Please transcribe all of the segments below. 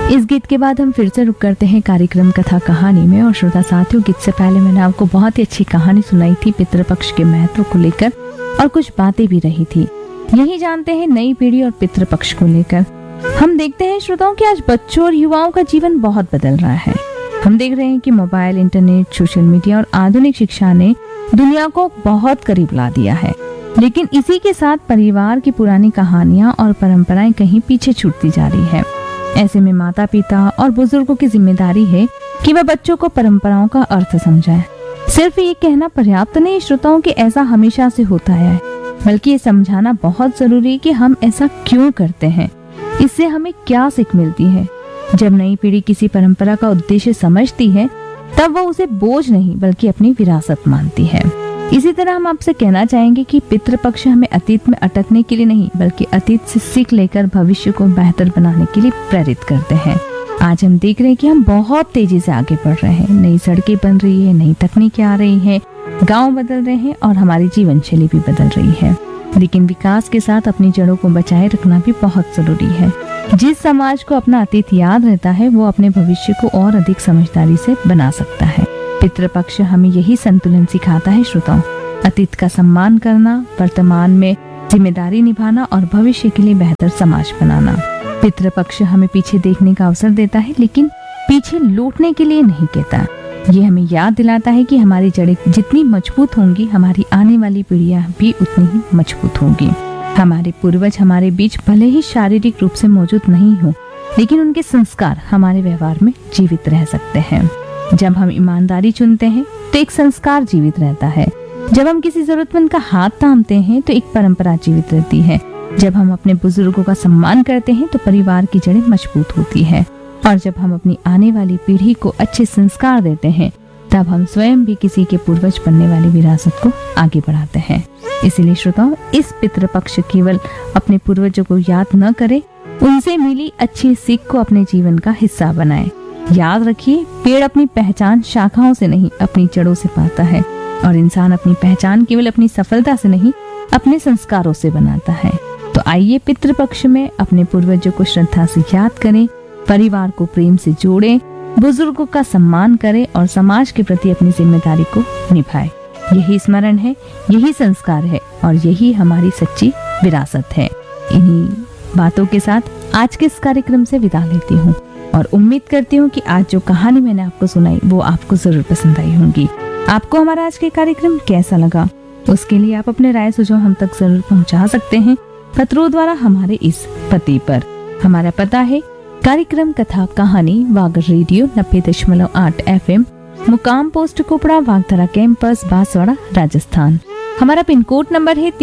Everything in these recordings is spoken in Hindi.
इस गीत के बाद हम फिर से रुक करते हैं कार्यक्रम कथा कहानी में। और श्रोता साथियों, गीत से पहले मैंने आपको बहुत ही अच्छी कहानी सुनाई थी पितृपक्ष के महत्व को लेकर, और कुछ बातें भी रही थी। यही जानते हैं नई पीढ़ी और पितृपक्ष को लेकर। हम देखते हैं श्रोताओं कि आज बच्चों और युवाओं का जीवन बहुत बदल रहा है। हम देख रहे हैं कि मोबाइल, इंटरनेट, सोशल मीडिया और आधुनिक शिक्षा ने दुनिया को बहुत करीब ला दिया है, लेकिन इसी के साथ परिवार की पुरानी कहानियां और परंपराएं कहीं पीछे छूटती जा रही है। ऐसे में माता पिता और बुजुर्गों की जिम्मेदारी है कि वह बच्चों को परंपराओं का अर्थ समझाएं। सिर्फ ये कहना पर्याप्त नहीं श्रोताओं कि ऐसा हमेशा से होता है, बल्कि ये समझाना बहुत जरूरी है कि हम ऐसा क्यों करते हैं, इससे हमें क्या सीख मिलती है। जब नई पीढ़ी किसी परंपरा का उद्देश्य समझती है, तब वो उसे बोझ नहीं बल्कि अपनी विरासत मानती है। इसी तरह हम आपसे कहना चाहेंगे कि पितृपक्ष हमें अतीत में अटकने के लिए नहीं, बल्कि अतीत से सीख लेकर भविष्य को बेहतर बनाने के लिए प्रेरित करते हैं। आज हम देख रहे हैं कि हम बहुत तेजी से आगे बढ़ रहे हैं। नई सड़कें बन रही है, नई तकनीकें आ रही हैं, गांव बदल रहे हैं और हमारी जीवन शैली भी बदल रही है। लेकिन विकास के साथ अपनी जड़ों को बचाए रखना भी बहुत जरूरी है। जिस समाज को अपना अतीत याद रहता है, वो अपने भविष्य को और अधिक समझदारी से बना सकता है। पितृपक्ष हमें यही संतुलन सिखाता है श्रोताओं। अतीत का सम्मान करना, वर्तमान में जिम्मेदारी निभाना और भविष्य के लिए बेहतर समाज बनाना। पितृपक्ष हमें पीछे देखने का अवसर देता है, लेकिन पीछे लौटने के लिए नहीं कहता। ये हमें याद दिलाता है कि हमारी जड़ें जितनी मजबूत होंगी, हमारी आने वाली पीढ़ियां भी उतनी ही मजबूत होंगी। हमारे पूर्वज हमारे बीच भले ही शारीरिक रूप से मौजूद नहीं हो, लेकिन उनके संस्कार हमारे व्यवहार में जीवित रह सकते हैं। जब हम ईमानदारी चुनते हैं तो एक संस्कार जीवित रहता है। जब हम किसी जरूरतमंद का हाथ थामते हैं तो एक परंपरा जीवित रहती है। जब हम अपने बुजुर्गों का सम्मान करते हैं तो परिवार की जड़ें मजबूत होती है। और जब हम अपनी आने वाली पीढ़ी को अच्छे संस्कार देते हैं, तब हम स्वयं भी किसी के पूर्वज बनने वाली विरासत को आगे बढ़ाते हैं। इसीलिए श्रोताओं, इस पितृपक्ष केवल अपने पूर्वजों को याद न करें, उनसे मिली अच्छी सीख को अपने जीवन का हिस्सा बनाएं। याद रखिए, पेड़ अपनी पहचान शाखाओं से नहीं, अपनी जड़ों से पाता है, और इंसान अपनी पहचान केवल अपनी सफलता से नहीं, अपने संस्कारों से बनाता है। तो आइए पितृपक्ष में अपने पूर्वजों को श्रद्धा से याद करें, परिवार को प्रेम से जोड़ें, बुजुर्गों का सम्मान करें और समाज के प्रति अपनी जिम्मेदारी को निभाएं। यही स्मरण है, यही संस्कार है और यही हमारी सच्ची विरासत है। इन्हीं बातों के साथ आज के इस कार्यक्रम से विदा लेती हूँ और उम्मीद करती हूँ कि आज जो कहानी मैंने आपको सुनाई वो आपको जरूर पसंद आई होंगी। आपको हमारा आज के कार्यक्रम कैसा लगा, उसके लिए आप अपने राय सुझाव हम तक जरूर पहुँचा सकते हैं पत्रों द्वारा हमारे इस पते पर। हमारा पता है कार्यक्रम कथा कहानी वागर रेडियो 90.8 FM, मुकाम पोस्ट कोपड़ा, वागधरा कैंपस, बांसवाड़ा, राजस्थान। हमारा पिन कोड नंबर है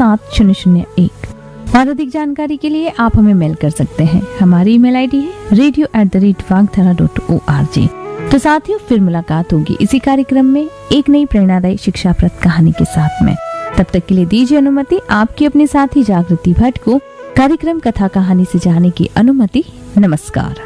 327001। और अधिक जानकारी के लिए आप हमें मेल कर सकते हैं। हमारी ईमेल आईडी है radio@vagdhara.org। तो साथियों, फिर मुलाकात होगी इसी कार्यक्रम में एक नई प्रेरणादायी शिक्षाप्रद कहानी के साथ में। तब तक के लिए दीजिए अनुमति आपकी अपने साथी जागृति भट्ट को कार्यक्रम कथा कहानी से जाने की अनुमति। नमस्कार।